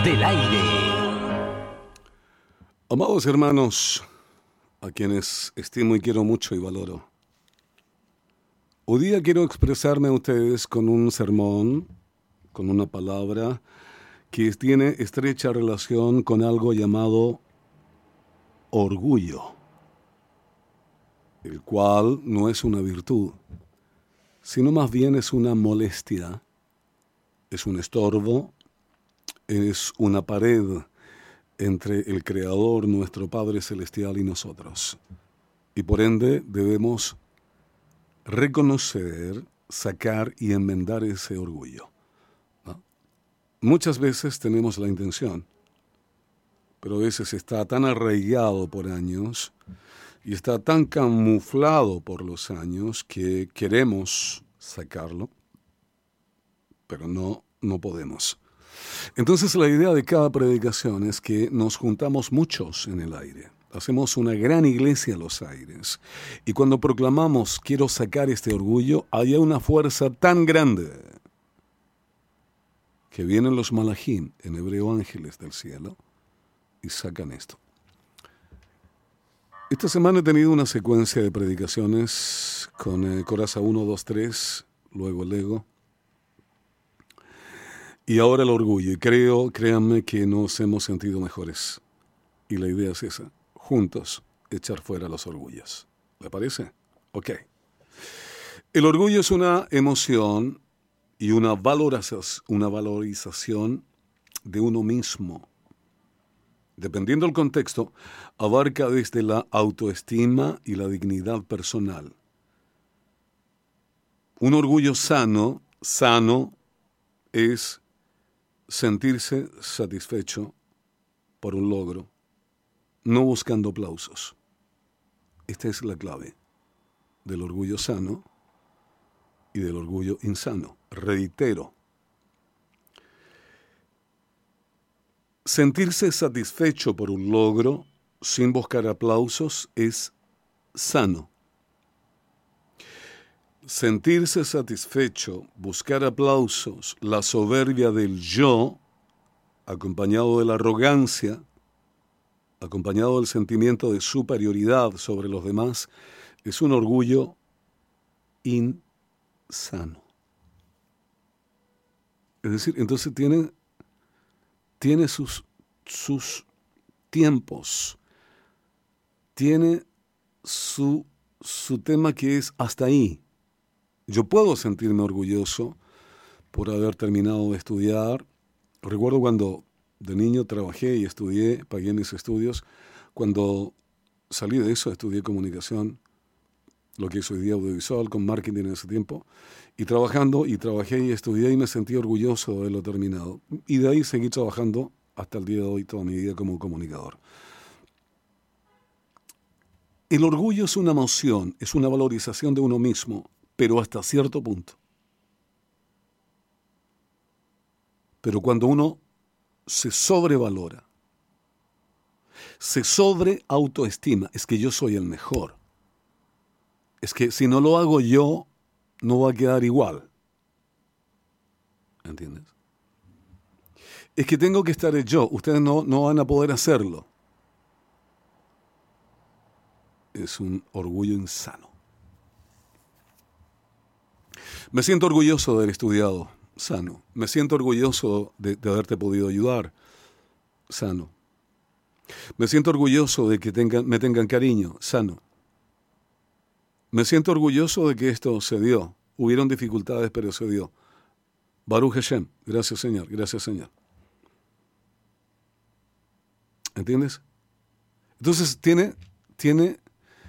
del aire. Amados hermanos, a quienes estimo y quiero mucho y valoro, hoy día quiero expresarme a ustedes con un sermón, con una palabra que tiene estrecha relación con algo llamado orgullo, el cual no es una virtud, sino más bien es una molestia, es un estorbo, es una pared entre el Creador, nuestro Padre Celestial, y nosotros. Y por ende debemos reconocer, sacar y enmendar ese orgullo, ¿no? Muchas veces tenemos la intención, pero a veces está tan arraigado por años y está tan camuflado por los años que queremos sacarlo, pero no podemos. Entonces la idea de cada predicación es que nos juntamos muchos en el aire. Hacemos una gran iglesia en los aires. Y cuando proclamamos quiero sacar este orgullo, hay una fuerza tan grande que vienen los malajim, en hebreo ángeles del cielo, y sacan esto. Esta semana he tenido una secuencia de predicaciones con Coraza 1, 2, 3, luego el ego. Y ahora el orgullo. Y créanme que nos hemos sentido mejores. Y la idea es esa. Juntos, echar fuera los orgullos. ¿Le parece? Ok. El orgullo es una emoción y una valorización de uno mismo. Dependiendo del contexto, abarca desde la autoestima y la dignidad personal. Un orgullo sano es sentirse satisfecho por un logro, no buscando aplausos. Esta es la clave del orgullo sano y del orgullo insano. Reitero, sentirse satisfecho por un logro sin buscar aplausos es sano. Sentirse satisfecho, buscar aplausos, la soberbia del yo, acompañado de la arrogancia, acompañado del sentimiento de superioridad sobre los demás, es un orgullo insano. Es decir, entonces tiene sus tiempos, tiene su tema que es hasta ahí. Yo puedo sentirme orgulloso por haber terminado de estudiar. Recuerdo cuando de niño trabajé y estudié, pagué mis estudios. Cuando salí de eso, estudié comunicación, lo que es hoy día audiovisual, con marketing en ese tiempo. Y trabajé y estudié y me sentí orgulloso de haberlo terminado. Y de ahí seguí trabajando hasta el día de hoy, toda mi vida como comunicador. El orgullo es una emoción, es una valorización de uno mismo, pero hasta cierto punto. Pero cuando uno se sobrevalora, se sobreautoestima, es que yo soy el mejor. Es que si no lo hago yo, no va a quedar igual. ¿Entiendes? Es que tengo que estar yo, ustedes no van a poder hacerlo. Es un orgullo insano. Me siento orgulloso de haber estudiado, sano. Me siento orgulloso de haberte podido ayudar, sano. Me siento orgulloso de que me tengan cariño, sano. Me siento orgulloso de que esto se dio. Hubieron dificultades, pero se dio. Baruch Hashem, gracias Señor, gracias Señor. ¿Entiendes? Entonces tiene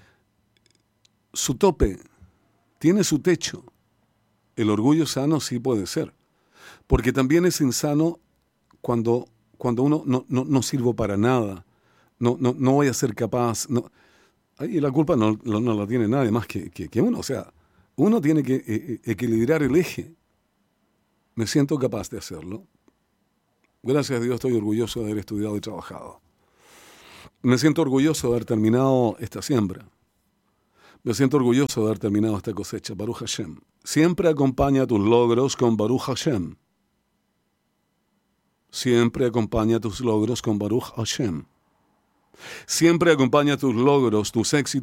su tope, tiene su techo. El orgullo sano sí puede ser, porque también es insano cuando uno no sirvo para nada, no voy a ser capaz, y la culpa no la tiene nadie más que uno. O sea, uno tiene que equilibrar el eje. Me siento capaz de hacerlo. Gracias a Dios estoy orgulloso de haber estudiado y trabajado. Me siento orgulloso de haber terminado esta siembra. Me siento orgulloso de haber terminado esta cosecha. Baruch Hashem. Siempre acompaña tus logros con Baruch Hashem. Siempre acompaña tus logros con Baruch Hashem. Siempre acompaña tus logros, tus éxitos